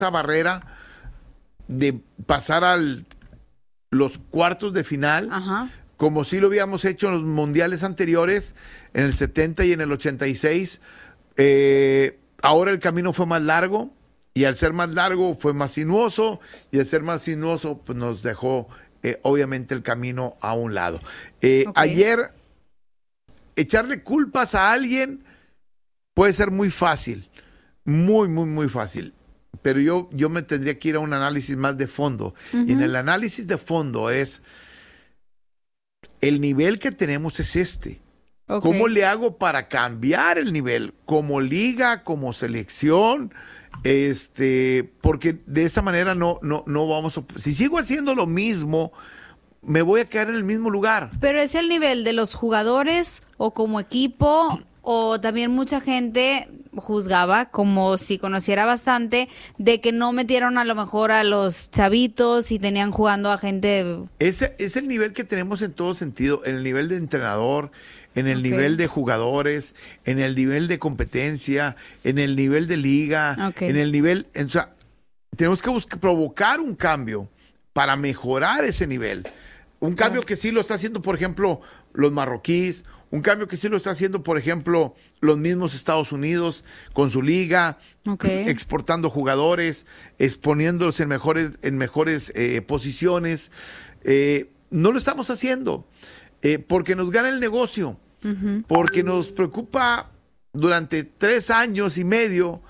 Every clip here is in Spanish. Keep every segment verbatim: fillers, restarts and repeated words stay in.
barrera de pasar a los cuartos de final, Ajá. como si lo habíamos hecho en los mundiales anteriores, en el setenta y en el ochenta y seis. Eh, ahora el camino fue más largo, y al ser más largo fue más sinuoso, y al ser más sinuoso pues nos dejó eh, obviamente el camino a un lado. Eh, Okay. Ayer, echarle culpas a alguien puede ser muy fácil, muy, muy, muy fácil. Pero yo, yo me tendría que ir a un análisis más de fondo. Uh-huh. Y en el análisis de fondo es, el nivel que tenemos es este. Okay. ¿Cómo le hago para cambiar el nivel? Como liga, como selección, este, porque de esa manera no, no, no vamos a... Si sigo haciendo lo mismo, me voy a quedar en el mismo lugar. Pero es el nivel de los jugadores o como equipo, o también mucha gente juzgaba, como si conociera bastante, de que no metieron a lo mejor a los chavitos y tenían jugando a gente... Ese es el nivel que tenemos en todo sentido, en el nivel de entrenador, en el Okay. nivel de jugadores, en el nivel de competencia, en el nivel de liga, Okay. en el nivel... O sea, tenemos que buscar, provocar un cambio para mejorar ese nivel. Un cambio Claro. que sí lo está haciendo, por ejemplo, los marroquíes, un cambio que sí lo está haciendo, por ejemplo, los mismos Estados Unidos con su liga, Okay. exportando jugadores, exponiéndose en mejores, en mejores eh, posiciones. Eh, no lo estamos haciendo eh, porque nos gana el negocio, Uh-huh. porque nos preocupa durante tres años y medio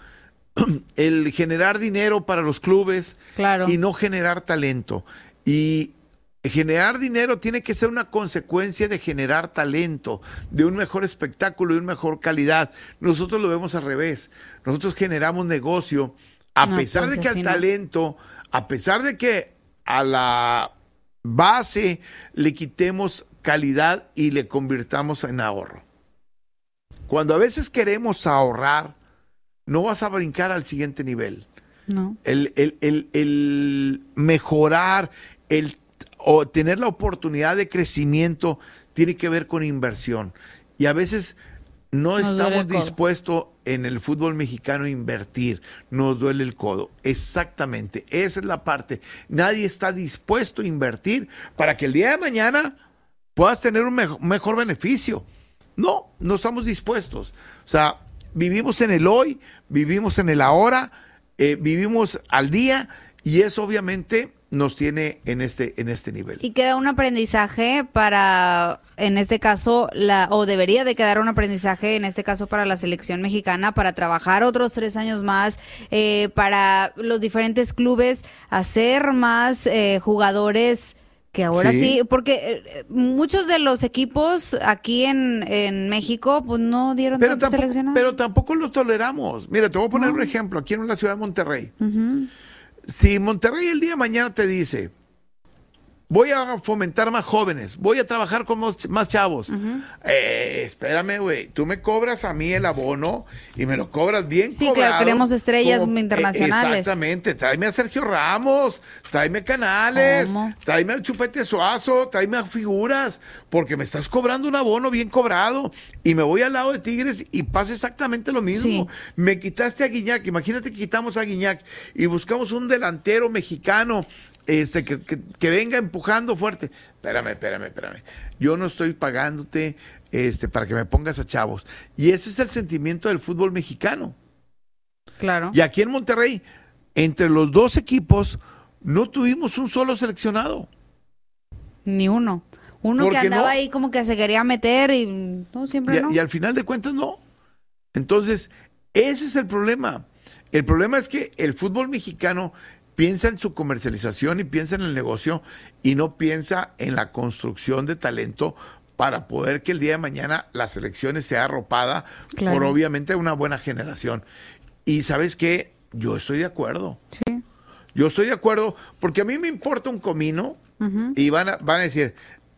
el generar dinero para los clubes, Claro. y no generar talento. Y generar dinero tiene que ser una consecuencia de generar talento, de un mejor espectáculo y una mejor calidad. Nosotros lo vemos al revés. Nosotros generamos negocio a No, pesar pues de que así al no. talento, a pesar de que a la base le quitemos calidad y le convirtamos en ahorro. Cuando a veces queremos ahorrar, no vas a brincar al siguiente nivel. No. El, el, el, el mejorar, el o tener la oportunidad de crecimiento tiene que ver con inversión. Y a veces no Nos duele estamos el codo. dispuestos en el fútbol mexicano a invertir. Nos duele el codo. Exactamente. Esa es la parte. Nadie está dispuesto a invertir para que el día de mañana puedas tener un me- mejor beneficio. No, no estamos dispuestos. O sea, vivimos en el hoy, vivimos en el ahora, eh, vivimos al día, y eso obviamente nos tiene en este, en este nivel. Y queda un aprendizaje para, en este caso, la o debería de quedar un aprendizaje, en este caso, para la selección mexicana, para trabajar otros tres años más, eh, para los diferentes clubes, hacer más eh, jugadores que ahora sí, Sí. porque eh, muchos de los equipos aquí en, en México, pues no dieron Pero tantos tampoco, seleccionados. pero tampoco lo toleramos. Mira, te voy a poner No. un ejemplo. Aquí en la ciudad de Monterrey. Ujú. Si Monterrey el día de mañana te dice, voy a fomentar más jóvenes, voy a trabajar con más, más chavos. Uh-huh. Eh, espérame, güey, tú me cobras a mí el abono y me lo cobras bien Sí, cobrado. claro, queremos estrellas como- internacionales. eh, exactamente, tráeme a Sergio Ramos, tráeme Canales, ¿Cómo? tráeme al Chupete Suazo, tráeme a figuras, porque me estás cobrando un abono bien cobrado y me voy al lado de Tigres y pasa exactamente lo mismo. Sí. Me quitaste a Guiñac, imagínate que quitamos a Guiñac y buscamos un delantero mexicano este, que, que, que venga empujando fuerte. Espérame, espérame, espérame. Yo no estoy pagándote este, para que me pongas a chavos. Y ese es el sentimiento del fútbol mexicano. Claro. Y aquí en Monterrey, entre los dos equipos, no tuvimos un solo seleccionado. Ni uno. Uno ¿Por que qué andaba no? ahí como que se quería meter y no, siempre Y, no. y al final de cuentas, no. Entonces, ese es el problema. El problema es que el fútbol mexicano piensa en su comercialización y piensa en el negocio y no piensa en la construcción de talento para poder que el día de mañana la selección sea arropada Claro. por obviamente una buena generación. Y ¿sabes qué? Yo estoy de acuerdo. Sí. Yo estoy de acuerdo porque a mí me importa un comino Ujú. y van a, van a decir,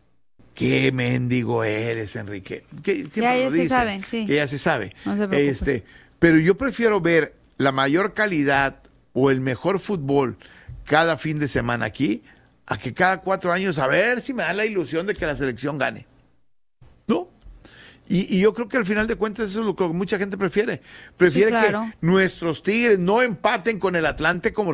qué mendigo eres, Enrique. Que siempre Ya, ya lo se dicen, sabe, sí. que ya se sabe. No se preocupe. Este, pero yo prefiero ver la mayor calidad o el mejor fútbol cada fin de semana aquí, a que cada cuatro años a ver si me da la ilusión de que la selección gane. ¿No? Y, y yo creo que al final de cuentas eso es lo que mucha gente prefiere. Prefiere Sí, claro. que nuestros Tigres no empaten con el Atlante como